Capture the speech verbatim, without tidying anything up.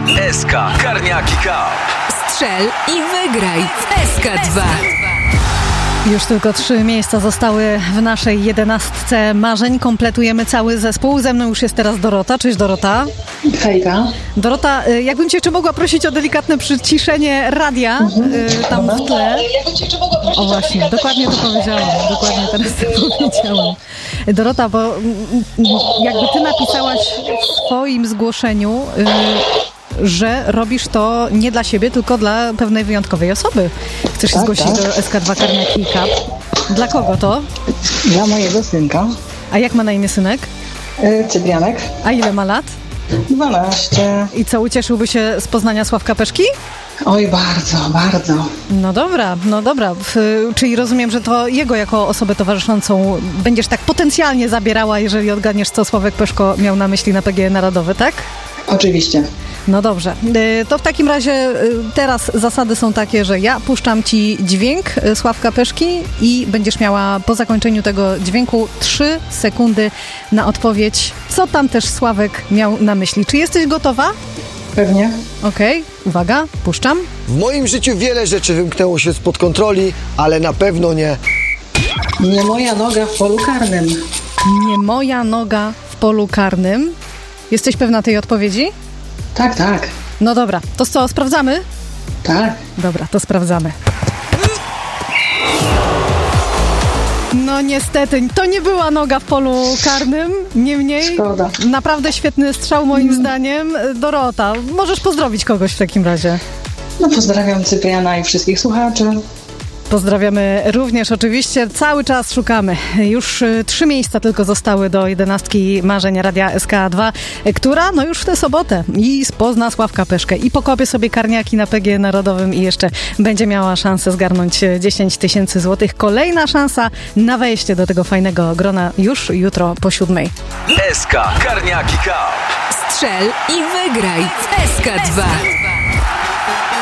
S K Karniaki Cup. Strzel i wygraj w S K dwa. Już tylko trzy miejsca zostały w naszej jedenastce marzeń. Kompletujemy cały zespół. Ze mną już jest teraz Dorota. Cześć, Dorota. Hejka. Dorota, jakbym cię jeszcze mogła prosić o delikatne przyciszenie radia mhm. tam w tle. O właśnie, dokładnie to powiedziałam. Dokładnie teraz to powiedziałam. Dorota, bo jakby ty napisałaś w swoim zgłoszeniu, że robisz to nie dla siebie, tylko dla pewnej wyjątkowej osoby. Chcesz tak, się zgłosić tak. do S K dwa Karniaki Cup. Dla kogo to? Dla mojego synka. A jak ma na imię synek? Yy, Cyprianek. A ile ma lat? dwanaście. I co, ucieszyłby się z poznania Sławka Peszki? Oj, bardzo, bardzo. No dobra, no dobra. W, czyli rozumiem, że to jego jako osobę towarzyszącą będziesz tak potencjalnie zabierała, jeżeli odgadniesz, co Sławek Peszko miał na myśli na P G E Narodowy, tak? Oczywiście. No dobrze, to w takim razie teraz zasady są takie, że ja puszczam ci dźwięk Sławka Peszki i będziesz miała po zakończeniu tego dźwięku trzy sekundy na odpowiedź, co tam też Sławek miał na myśli. Czy jesteś gotowa? Pewnie. Okej, okay, uwaga, puszczam. W moim życiu wiele rzeczy wymknęło się spod kontroli, ale na pewno nie... Nie moja noga w polu karnym. Nie moja noga w polu karnym. Jesteś pewna tej odpowiedzi? Tak, tak. No dobra, to co, sprawdzamy? Tak. Dobra, to sprawdzamy. No niestety, to nie była noga w polu karnym, niemniej Szkoda. Naprawdę świetny strzał moim mm. zdaniem. Dorota, możesz pozdrowić kogoś w takim razie. No pozdrawiam Cypriana i wszystkich słuchaczy. Pozdrawiamy również oczywiście. Cały czas szukamy. Już trzy miejsca tylko zostały do jedenastki marzeń Radia S K dwa, która no już w tę sobotę i pozna Sławka Peszkę i pokopie sobie karniaki na P G E Narodowym i jeszcze będzie miała szansę zgarnąć dziesięć tysięcy złotych. Kolejna szansa na wejście do tego fajnego grona już jutro po siódmej. S K Karniaki Cup. Strzel i wygraj w S K dwa.